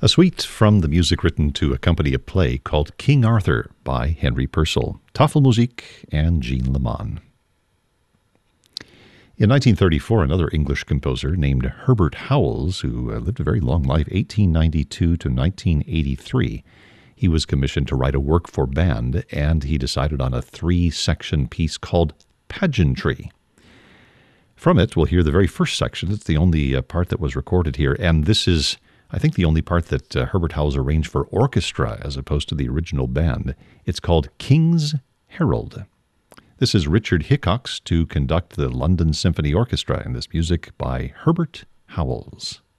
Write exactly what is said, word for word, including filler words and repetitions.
A suite from the music written to accompany a play called King Arthur by Henry Purcell, Tafelmusik, and Jean Leman. In nineteen thirty-four, another English composer named Herbert Howells, who lived a very long life, eighteen ninety-two to nineteen eighty-three, he was commissioned to write a work for band, and he decided on a three-section piece called Pageantry. From it, we'll hear the very first section. It's the only uh, part that was recorded here, and this is, I think, the only part that uh, Herbert Howells arranged for orchestra as opposed to the original band. It's called King's Herald. This is Richard Hickox to conduct the London Symphony Orchestra, and this music by Herbert Howells.